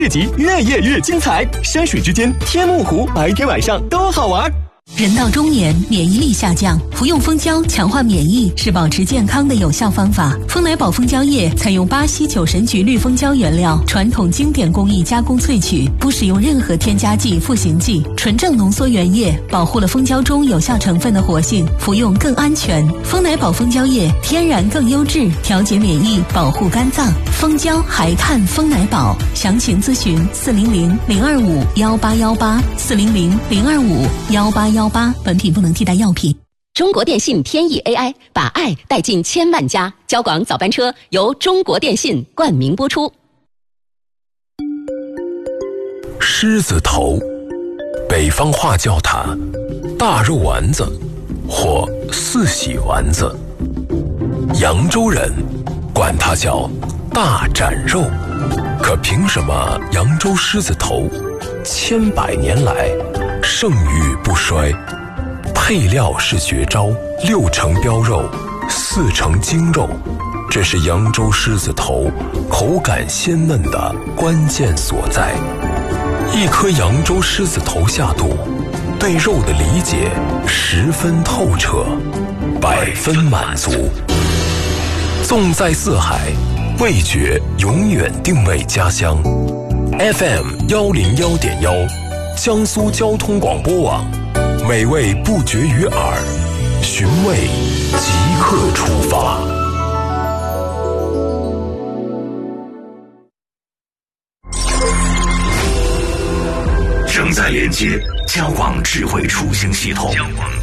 日集越夜越精彩，山水之间天目湖，白天晚上都好玩。 人到中年，免疫力下降，服用蜂胶强化免疫是保持健康的有效方法。蜂奶宝蜂胶液采用巴西酒神菊绿蜂胶原料，传统经典工艺加工萃取，不使用任何添加剂、赋形剂，纯正浓缩原液，保护了蜂胶中有效成分的活性，服用更安全。蜂奶宝蜂胶液天然更优质，调节免疫，保护肝脏。蜂胶还看蜂奶宝，详情咨询400-025-1818，400-025-1818。本品不能替代药品。 中国电信天翼 AI 把爱带进千万家，交广早班车由中国电信冠名播出。 狮子头，北方话叫它大肉丸子或四喜丸子，扬州人管它叫大斩肉。可凭什么扬州狮子头千百年来盛誉不衰？配料是绝招，6成膘肉，4成精肉，这是扬州狮子头口感鲜嫩的关键所在。一颗扬州狮子头下肚，对肉的理解十分透彻，100分满足。纵在四海，味觉永远定位家乡。FM 101.1，江苏交通广播网，美味不绝于耳，寻味即刻出发。 正在连接交广智慧出行系统。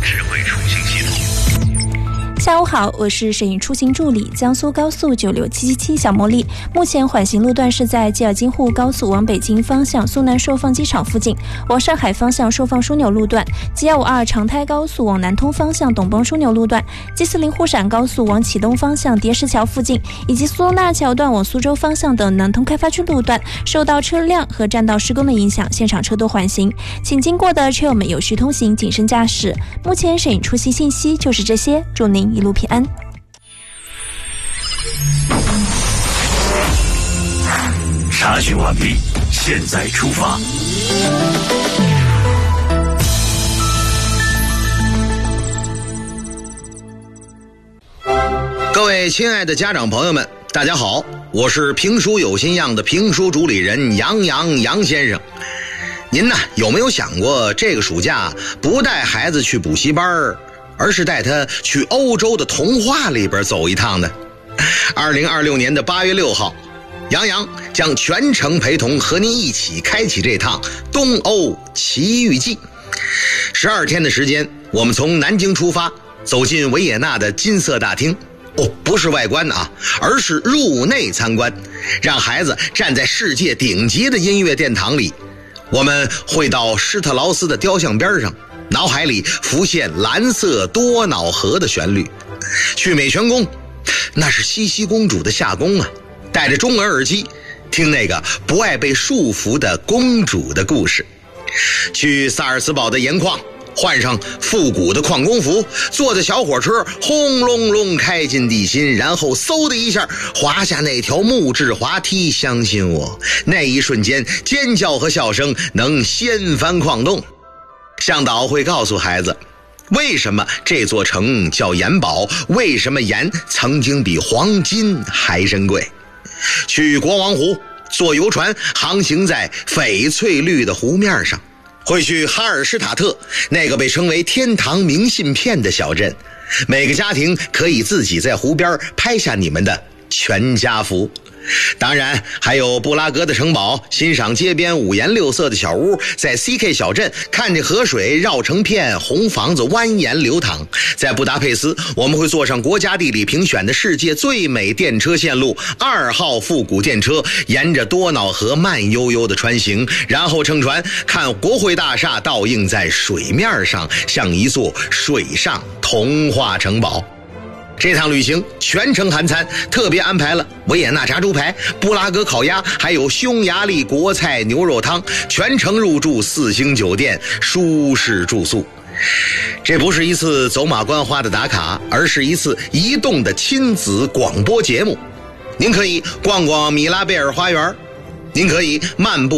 下午好，我是摄影出行助理江苏高速96777小茉莉。目前缓行路段是在吉尔津沪高速往北京方向苏南收放机场附近，往上海方向收放枢纽路段，G152长滩高速往南通方向董崩枢纽路段，G40沪陕高速往启东方向叠石桥附近，以及苏纳桥段往苏州方向等南通开发区路段，受到车辆和占道施工的影响，现场车多缓行，请经过的车友们有序通行，谨慎驾驶。目前摄影出行信息就是这些，祝您一路平安。 查询完毕，现在出发。 各位亲爱的家长朋友们，大家好，我是评书有心样的评书主理人杨先生。您呢有没有想过，这个暑假不带孩子去补习班，而是带他去欧洲的童话里边走一趟呢？2026年的8月6号，杨将全程陪同和您一起开启这趟东欧奇遇记。12天的时间，我们从南京出发，走进维也纳的金色大厅。不是外观啊，而是入内参观，让孩子站在世界顶级的音乐殿堂里。我们会到施特劳斯的雕像边上，脑海里浮现蓝色多瑙河的旋律。去美泉宫，那是茜茜公主的夏宫啊，戴着中文耳机听那个不爱被束缚的公主的故事。去萨尔茨堡的盐矿，换上复古的矿工服，坐着小火车轰隆隆开进地心，然后嗖的一下滑下那条木质滑梯。相信我，那一瞬间尖叫和笑声能掀翻矿洞。向导会告诉孩子，为什么这座城叫盐堡，为什么盐曾经比黄金还珍贵。去国王湖，坐游船航行在翡翠绿的湖面上，会去哈尔施塔特，那个被称为天堂明信片的小镇，每个家庭可以自己在湖边拍下你们的全家福。当然还有布拉格的城堡，欣赏街边五颜六色的小屋，在 CK 小镇看着河水绕成片，红房子蜿蜒流淌。在布达佩斯，我们会坐上国家地理评选的世界最美电车线路2号复古电车，沿着多瑙河慢悠悠的穿行，然后乘船看国会大厦倒映在水面上，像一座水上童话城堡。这趟旅行全程含餐，特别安排了维也纳炸猪排、布拉格烤鸭，还有匈牙利国菜牛肉汤，全程入住4星酒店，舒适住宿。这不是一次走马观花的打卡，而是一次移动的亲子广播节目。您可以逛逛米拉贝尔花园， 您可以漫步